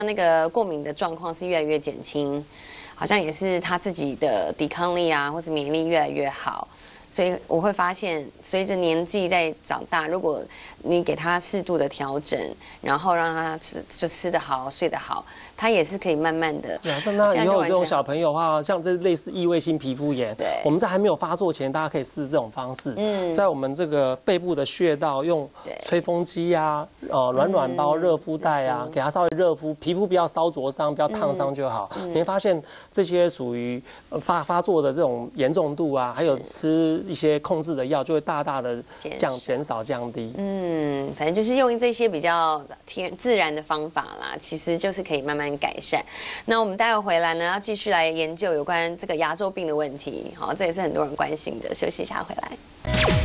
那个过敏的状况是越来越减轻，好像也是他自己的抵抗力啊，或是免疫力越来越好。所以我会发现，随着年纪在长大，如果你给他适度的调整，然后让他吃得好、睡得好，他也是可以慢慢的。 是啊，那以后有这种小朋友的话，像这类似异位性皮肤炎，我们在还没有发作前，大家可以试这种方式。在我们这个背部的穴道用吹风机啊、暖包、热敷袋啊，给他稍微热敷，皮肤不要烧灼伤，不要烫伤就好。你会发现这些属于发作的这种严重度啊，还有吃一些控制的药，就会大大的减少降低。 反正就是用这些比较自然的方法啦，其实就是可以慢慢改善。那我们待会回来呢，要继续来研究有关这个牙周病的问题，好，这也是很多人关心的。休息一下，回来。